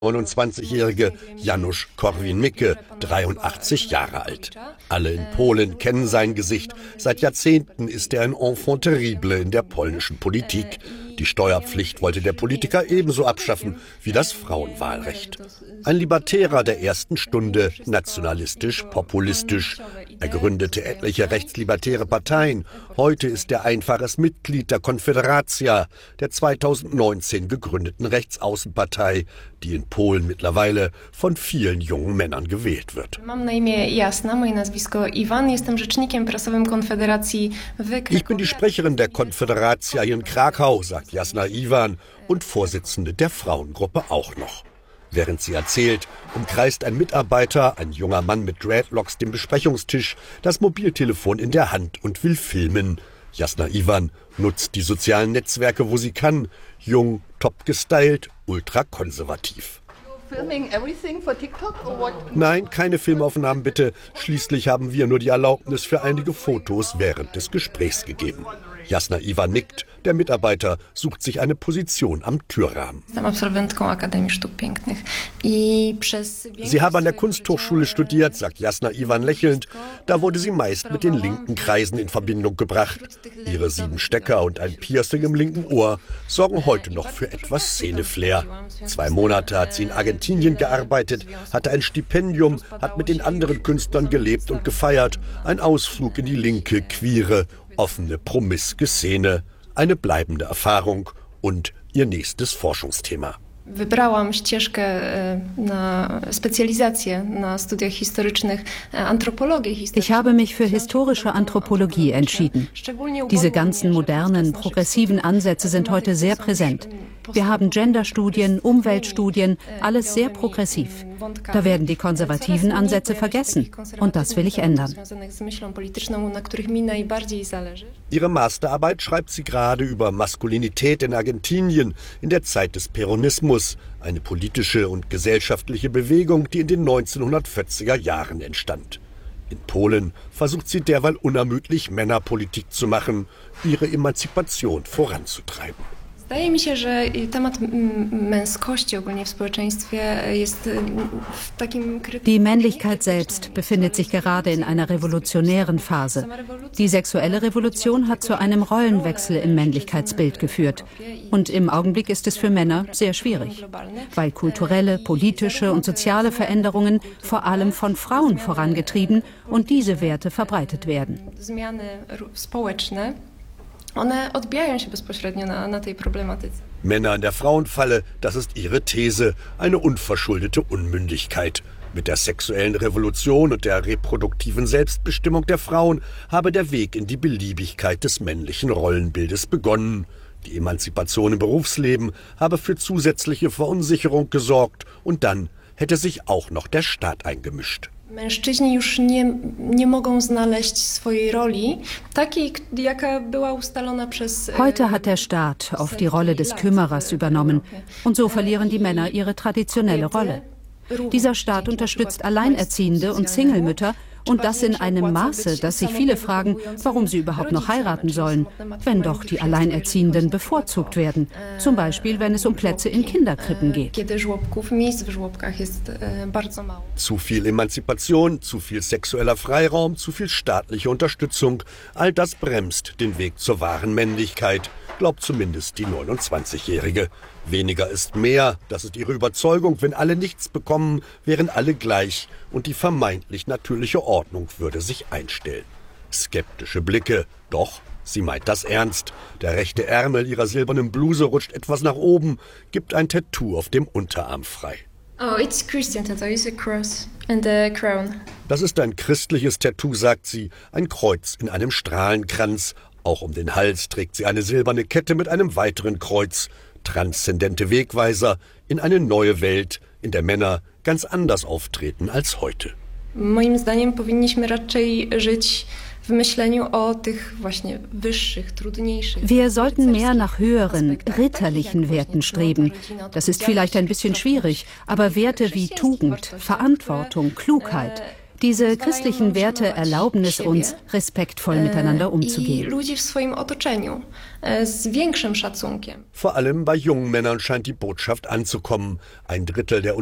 29-jährige Janusz Korwin-Mikke, 83 Jahre alt. Alle in Polen kennen sein Gesicht. Seit Jahrzehnten ist er ein Enfant terrible in der polnischen Politik. Die Steuerpflicht wollte der Politiker ebenso abschaffen wie das Frauenwahlrecht. Ein Libertärer der ersten Stunde, nationalistisch, populistisch. Er gründete etliche rechtslibertäre Parteien. Heute ist er einfaches Mitglied der Konfederacja, der 2019 gegründeten Rechtsaußenpartei, die in Polen mittlerweile von vielen jungen Männern gewählt wird. Ich bin die Sprecherin der Konfederacja in Krakau, sagt Jasna Iwan, und Vorsitzende der Frauengruppe auch noch. Während sie erzählt, umkreist ein Mitarbeiter, ein junger Mann mit Dreadlocks, den Besprechungstisch, das Mobiltelefon in der Hand und will filmen. Jasna Iwan nutzt die sozialen Netzwerke, wo sie kann. Jung, top gestylt, ultrakonservativ. Nein, keine Filmaufnahmen bitte. Schließlich haben wir nur die Erlaubnis für einige Fotos während des Gesprächs gegeben. Jasna Iwan nickt. Der Mitarbeiter sucht sich eine Position am Türrahmen. Sie haben an der Kunsthochschule studiert, sagt Jasna Iwan lächelnd. Da wurde sie meist mit den linken Kreisen in Verbindung gebracht. Ihre 7 Stecker und ein Piercing im linken Ohr sorgen heute noch für etwas Szeneflair. 2 Monate hat sie in Argentinien gearbeitet, hatte ein Stipendium, hat mit den anderen Künstlern gelebt und gefeiert. Ein Ausflug in die linke, queere, offene, promiske Szene. Eine bleibende Erfahrung und ihr nächstes Forschungsthema. Wybrałam ścieżkę na specjalizację na studiach historycznych Anthropologie. Ich habe mich für historische Anthropologie entschieden. Diese ganzen modernen, progressiven Ansätze sind heute sehr präsent. Wir haben Genderstudien, Umweltstudien, alles sehr progressiv. Da werden die konservativen Ansätze vergessen. Und das will ich ändern. Ihre Masterarbeit schreibt sie gerade über Maskulinität in Argentinien in der Zeit des Peronismus, eine politische und gesellschaftliche Bewegung, die in den 1940er Jahren entstand. In Polen versucht sie derweil unermüdlich Männerpolitik zu machen, ihre Emanzipation voranzutreiben. Wydaje mi się, że temat męskości ogólnie w społeczeństwie jest w takim krytycznym. Die Männlichkeit selbst befindet sich gerade in einer revolutionären Phase. Die sexuelle Revolution hat zu einem Rollenwechsel im Männlichkeitsbild geführt. Und im Augenblick ist es für Männer sehr schwierig, weil kulturelle, politische und soziale Veränderungen vor allem von Frauen vorangetrieben und diese Werte verbreitet werden. One odbijają się bezpośrednio na tej problematyce. Männer in der Frauenfalle, das ist ihre These, eine unverschuldete Unmündigkeit. Mit der sexuellen Revolution und der reproduktiven Selbstbestimmung der Frauen habe der Weg in die Beliebigkeit des männlichen Rollenbildes begonnen. Die Emanzipation im Berufsleben habe für zusätzliche Verunsicherung gesorgt und dann hätte sich auch noch der Staat eingemischt. Mężczyźni już nie mogą znaleźć swojej roli, takiej, jaka była ustalona przez. Heute hat der Staat oft die Rolle des Kümmerers übernommen und so verlieren die Männer ihre traditionelle Rolle. Dieser Staat unterstützt Alleinerziehende und Singlemütter und das in einem Maße, dass sich viele fragen, warum sie überhaupt noch heiraten sollen, wenn doch die Alleinerziehenden bevorzugt werden, zum Beispiel wenn es um Plätze in Kinderkrippen geht. Zu viel Emanzipation, zu viel sexueller Freiraum, zu viel staatliche Unterstützung, all das bremst den Weg zur wahren Männlichkeit, glaubt zumindest die 29-Jährige. Weniger ist mehr, das ist ihre Überzeugung. Wenn alle nichts bekommen, wären alle gleich und die vermeintlich natürliche Ordnung würde sich einstellen. Skeptische Blicke, doch, sie meint das ernst. Der rechte Ärmel ihrer silbernen Bluse rutscht etwas nach oben, gibt ein Tattoo auf dem Unterarm frei. Oh, it's Christian tattoo, it's a cross and a crown. Das ist ein christliches Tattoo, sagt sie, ein Kreuz in einem Strahlenkranz. Auch um den Hals trägt sie eine silberne Kette mit einem weiteren Kreuz. Transzendente Wegweiser in eine neue Welt, in der Männer ganz anders auftreten als heute. Moim zdaniem powinniśmy raczej żyć w myśleniu o tych właśnie wyższych, trudniejszych. Wir sollten mehr nach höheren, ritterlichen Werten streben. Das ist vielleicht ein bisschen schwierig, aber Werte wie Tugend, Verantwortung, Klugheit, Diese christlichen Werte erlauben es uns, respektvoll miteinander umzugehen. Vor allem bei jungen Männern scheint die Botschaft anzukommen. Ein Drittel der